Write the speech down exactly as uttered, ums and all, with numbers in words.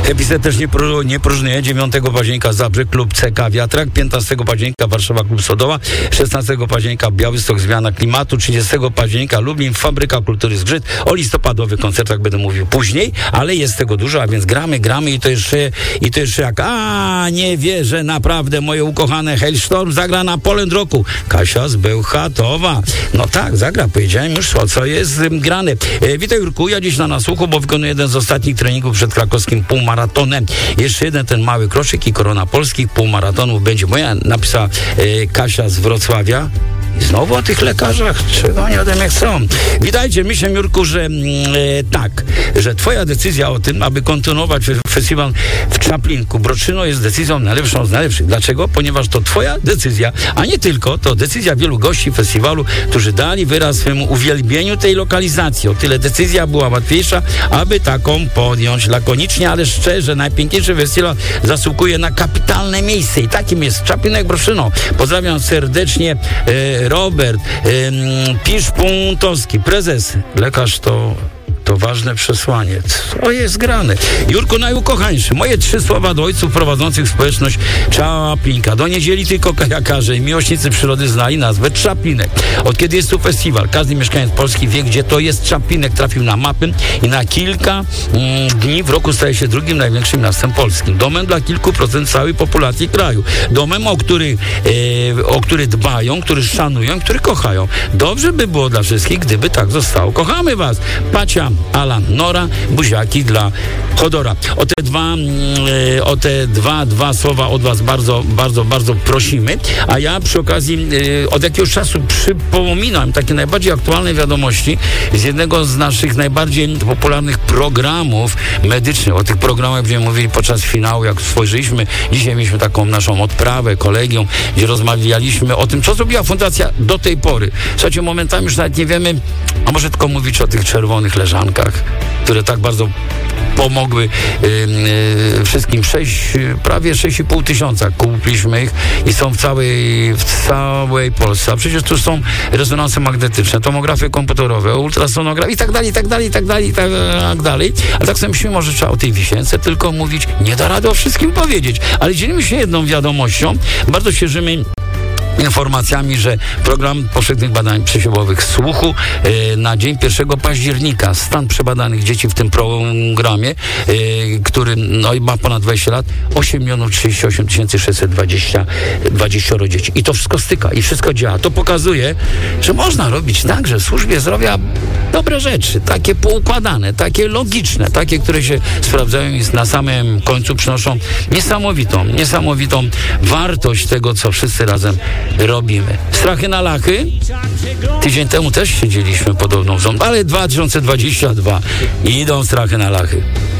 Episet też nie, pró- nie próżnieje. dziewiątego października Zabrze, klub C K Wiatrak. piętnastego października Warszawa, klub Sodoła. szesnastego października Białystok, zmiana klimatu. trzydziestego października Lublin, Fabryka Kultury Zgrzyt. O listopadowych koncertach będę mówił później, ale jest tego dużo, a więc gramy, gramy i to jeszcze, i to jeszcze jak a nie wierzę, naprawdę moje ukochane Hailstorm zagra na Poland Rocku. Kasia z Bełchatowa. No tak, zagra, powiedziałem już, o co jest um, grane. E, witaj Jurku, ja dziś na nasłuchu, bo wykonuję jeden z ostatnich treningów przed krakowskim półmaratonem. Jeszcze jeden ten mały kroczyk i korona polskich półmaratonów będzie moja, napisała e, Kasia z Wrocławia. I znowu o tych lekarzach, czego oni ode mnie chcą. Witajcie, myślę, Jurku, że e, tak, że twoja decyzja o tym, aby kontynuować festiwal w Czaplinku, Broczyno, jest decyzją najlepszą z najlepszych. Dlaczego? Ponieważ to twoja decyzja, a nie tylko, to decyzja wielu gości festiwalu, którzy dali wyraz swemu uwielbieniu tej lokalizacji. O tyle decyzja była łatwiejsza, aby taką podjąć lakonicznie, ale szczerze. Najpiękniejszy festiwal zasługuje na kapitalne miejsce i takim jest Czaplinek, Broszyno. Pozdrawiam serdecznie e, Robert e, Pisz-Puntowski, prezes. Lekarz to To ważne przesłanie. Co jest grane? Jurku, najukochańszy. Moje trzy słowa do ojców prowadzących społeczność Czaplinka. Do niedzieli tylko kajakarze i miłośnicy przyrody znali nazwę Czaplinek. Od kiedy jest tu festiwal, każdy mieszkaniec Polski wie, gdzie to jest Czaplinek. Trafił na mapy i na kilka mm, dni w roku staje się drugim największym miastem polskim. Domem dla kilku procent całej populacji kraju. Domem, o który, e, o który dbają, który szanują, który kochają. Dobrze by było dla wszystkich, gdyby tak zostało. Kochamy was. Pacia, Alan, Nora, buziaki dla Chodora. O te dwa, e, o te dwa, dwa słowa od was bardzo, bardzo, bardzo prosimy. A ja przy okazji e, od jakiegoś czasu przypominam takie najbardziej aktualne wiadomości z jednego z naszych najbardziej popularnych programów medycznych. O tych programach będziemy mówili podczas finału, jak spojrzeliśmy. Dzisiaj mieliśmy taką naszą odprawę, kolegium, gdzie rozmawialiśmy o tym, co zrobiła fundacja do tej pory. Słuchajcie, momentami już nawet nie wiemy, a może tylko mówić o tych czerwonych leżankach, które tak bardzo pomogły yy, yy, wszystkim. Sześć, prawie sześć i pół tysiąca kupiliśmy ich i są w całej, w całej Polsce. A przecież tu są rezonanse magnetyczne, tomografie komputerowe, ultrasonografia i tak dalej, i tak dalej, i tak dalej, i tak dalej. Ale tak sobie myślimy, może trzeba o tej wisience tylko mówić. Nie da rady o wszystkim powiedzieć. Ale dzielimy się jedną wiadomością. Bardzo się cieszymy informacjami, że program powszechnych badań przesiewowych słuchu e, na dzień pierwszego października stan przebadanych dzieci w tym programie, e, który no, ma ponad dwadzieścia lat, osiem milionów trzydzieści osiem tysięcy sześćset dwadzieścia, dwadzieścia dzieci. I to wszystko styka i wszystko działa. To pokazuje, że można robić tak, że w służbie zdrowia dobre rzeczy, takie poukładane, takie logiczne, takie, które się sprawdzają i na samym końcu przynoszą niesamowitą, niesamowitą wartość tego, co wszyscy razem robimy. Strachy na lachy? Tydzień temu też siedzieliśmy podobną zoną, ale dwa tysiące dwudziesty drugi idą strachy na lachy.